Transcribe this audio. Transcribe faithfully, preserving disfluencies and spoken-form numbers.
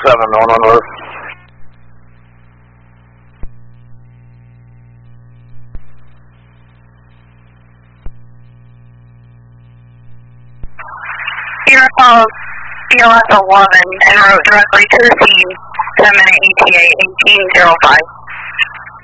seven, no one on the roof. Sierra Falls, B L S eleven, en route directly to the scene, ten minute E T A eighteen oh five.